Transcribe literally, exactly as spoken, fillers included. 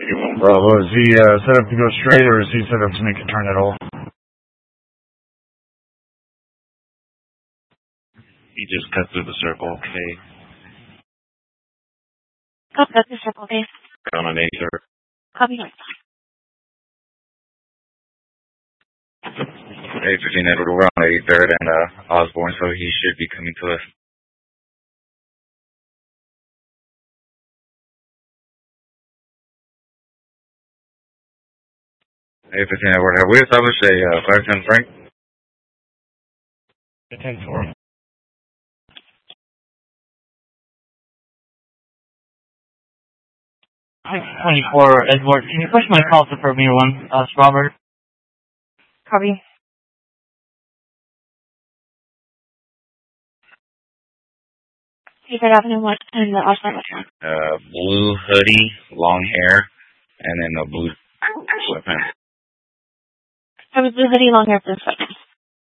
Bravo, is he uh, set up to go straight, or is he set up to make a turn at all? He just cut through the circle, okay. Oh, cut through the circle, okay. On an eight, sir. Copy that. eight fifteen Edward, we're on eighty-third and uh, Osborne, so he should be coming to us. eight fifteen Edward, have we established a uh, five ten Frank? ten four. twenty-four, Edward. Can you push my call to Premier one, uh, Robert? Copy. Secret Avenue one and the Osborne restaurant. Uh, blue hoodie, long hair, and then a blue sweatpants. I was blue hoodie, long hair, blue sweatpants.